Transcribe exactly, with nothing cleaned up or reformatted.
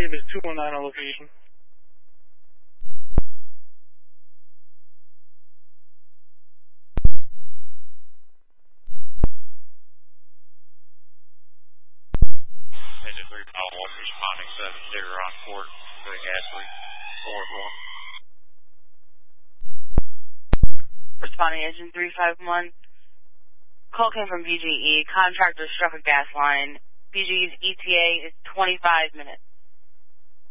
Davis two one nine on location. Engine three five one responding seven zero on port for the gas leak. four one. Responding engine three five one. Call came from B G E. Contractor struck a gas line. B G E's E T A is twenty-five minutes.